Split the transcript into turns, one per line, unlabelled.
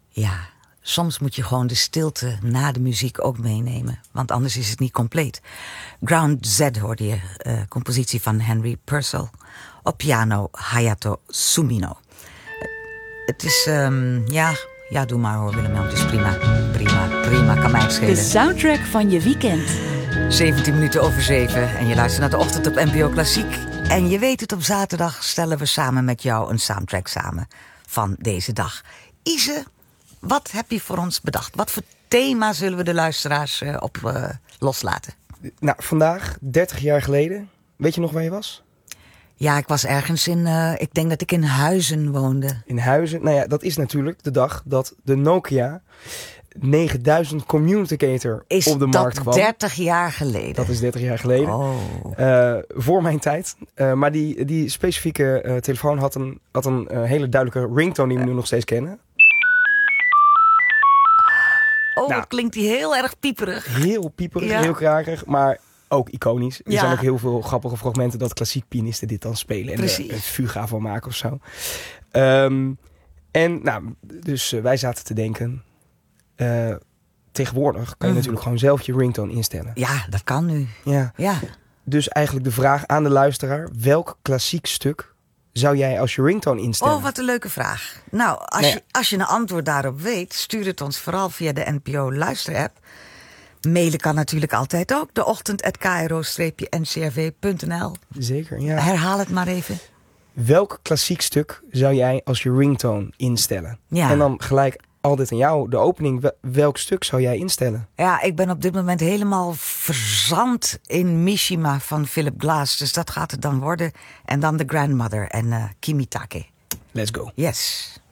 Ja, soms moet je gewoon de stilte na de muziek ook meenemen. Want anders is het niet compleet. Ground Z hoorde je, compositie van Henry Purcell. Op piano Hayato Sumino. Het is, ja, doe maar hoor Willem. Het is prima, kan mij het schelen.
De soundtrack van je weekend.
17 minuten over 7 en je luistert naar de ochtend op NPO Klassiek. En je weet het, op zaterdag stellen we samen met jou een soundtrack samen van deze dag. Ise, wat heb je voor ons bedacht? Wat voor thema zullen we de luisteraars loslaten?
Nou, vandaag, 30 jaar geleden. Weet je nog waar je was?
Ja, ik was ergens ik denk dat ik in Huizen woonde.
In Huizen? Nou ja, dat is natuurlijk de dag dat de Nokia 9000 Communicator op de markt kwam.
Is dat 30 jaar geleden?
Dat is 30 jaar geleden.
Oh.
Voor mijn tijd. Maar die specifieke telefoon had een hele duidelijke ringtone die we nu nog steeds kennen.
Oh, wat klinkt die heel erg pieperig.
Heel pieperig, heel krakerig, maar ook iconisch. Er zijn ook heel veel grappige fragmenten dat klassiek pianisten dit dan spelen. En er een fuga van maken of zo. Dus wij zaten te denken... tegenwoordig kan je natuurlijk gewoon zelf je ringtone instellen.
Ja, dat kan nu.
Ja. Dus eigenlijk de vraag aan de luisteraar... welk klassiek stuk zou jij als je ringtone instellen?
Oh, wat een leuke vraag. Nou, als je een antwoord daarop weet... stuur het ons vooral via de NPO Luisterapp. Mailen kan natuurlijk altijd ook. deochtend@kro-ncrv.nl.
Zeker, ja.
Herhaal het maar even.
Welk klassiek stuk zou jij als je ringtone instellen?
Ja.
En dan gelijk altijd aan jou de opening. Welk stuk zou jij instellen?
Ja, ik ben op dit moment helemaal verzand in Mishima van Philip Glass. Dus dat gaat het dan worden. En dan The Grandmother en Kimitake.
Let's go.
Yes.